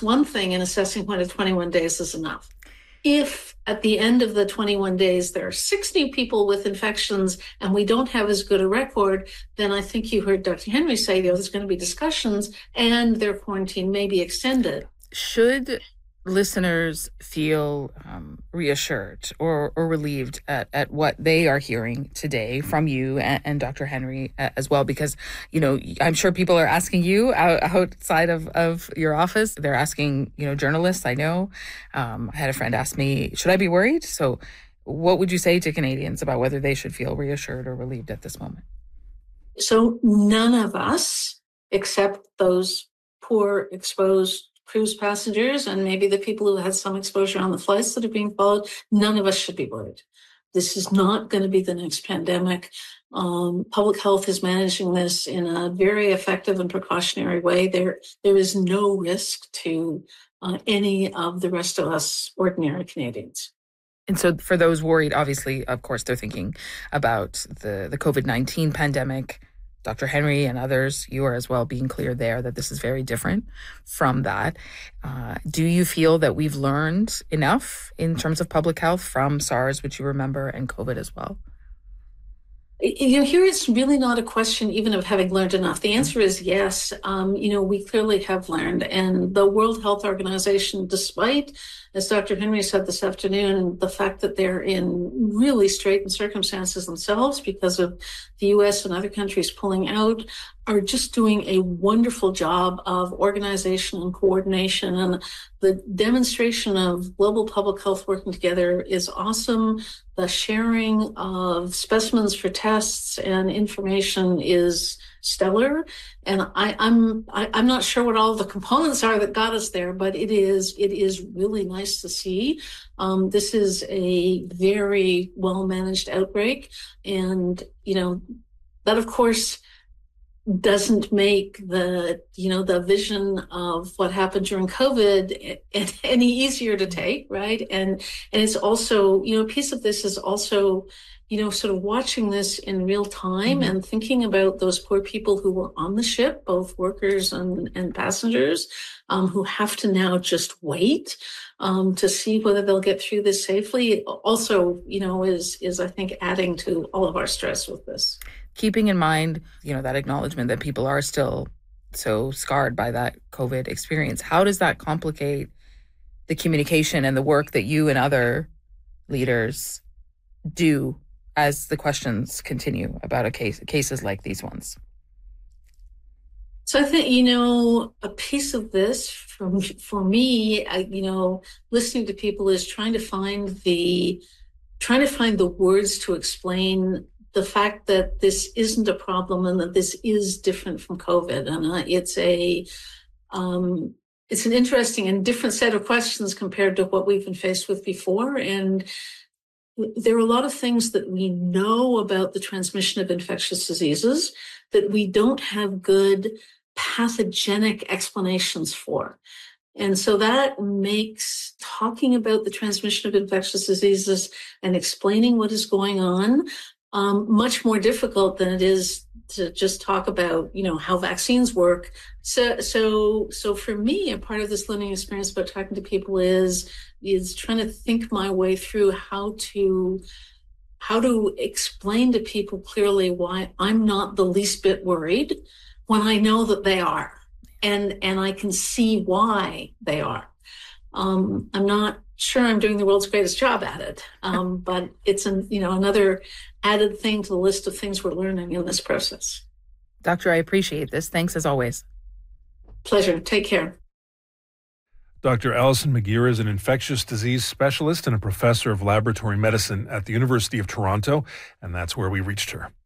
one thing in assessing whether 21 days is enough. If at the end of the 21 days there are 60 people with infections and we don't have as good a record, then I think you heard Dr. Henry say there's going to be discussions and their quarantine may be extended. Should listeners feel reassured or relieved at what they are hearing today from you and Dr. Henry as well? Because, I'm sure people are asking you outside of your office. They're asking, journalists, I know. I had a friend ask me, should I be worried? So what would you say to Canadians about whether they should feel reassured or relieved at this moment? So none of us, except those poor exposed cruise passengers and maybe the people who had some exposure on the flights that are being followed, none of us should be worried. This is not going to be the next pandemic. Public health is managing this in a very effective and precautionary way. There is no risk to any of the rest of us ordinary Canadians. And so for those worried, obviously, of course, they're thinking about the COVID-19 pandemic. Dr. Henry and others, you are as well being clear there that this is very different from that. Do you feel that we've learned enough in terms of public health from SARS, which you remember, and COVID as well? Here it's really not a question even of having learned enough. The answer is yes. We clearly have learned. And the World Health Organization, despite, as Dr. Henry said this afternoon, the fact that they're in really straitened circumstances themselves because of the US and other countries pulling out, are just doing a wonderful job of organization and coordination. And the demonstration of global public health working together is awesome. The sharing of specimens for tests and information is stellar. And I'm not sure what all the components are that got us there, but it is really nice to see. This is a very well managed outbreak, and that of course doesn't make the vision of what happened during COVID any easier to take, right? And it's also, a piece of this is also, sort of watching this in real time and thinking about those poor people who were on the ship, both workers and passengers, who have to now just wait to see whether they'll get through this safely. Also, is I think adding to all of our stress with this. Keeping in mind, that acknowledgement that people are still so scarred by that COVID experience, how does that complicate the communication and the work that you and other leaders do as the questions continue about cases like these ones? So I think, a piece of this for me, listening to people is trying to find the words to explain the fact that this isn't a problem and that this is different from COVID. And it's an interesting and different set of questions compared to what we've been faced with before. And there are a lot of things that we know about the transmission of infectious diseases that we don't have good pathogenic explanations for. And so that makes talking about the transmission of infectious diseases and explaining what is going on much more difficult than it is to just talk about, how vaccines work. So for me, a part of this learning experience about talking to people is trying to think my way through how to explain to people clearly why I'm not the least bit worried when I know that they are, and I can see why they are. I'm not sure I'm doing the world's greatest job at it, but it's another added thing to the list of things we're learning in this process. Doctor, I appreciate this. Thanks as always. Pleasure. Take care. Dr. Alison McGeer is an infectious disease specialist and a professor of laboratory medicine at the University of Toronto, and that's where we reached her.